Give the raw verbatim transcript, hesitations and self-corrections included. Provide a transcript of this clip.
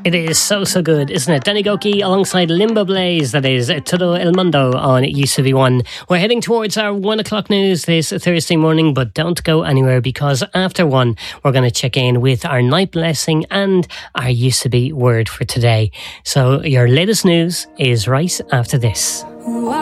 It is so, so good, isn't it? Danny Goki alongside Limbo Blaze, that is Todo El Mundo on U C V one. We're heading towards our one o'clock news this Thursday morning, but don't go anywhere, because after one, we're going to check in with our night blessing and our U C B word for today. So your latest news is right after this.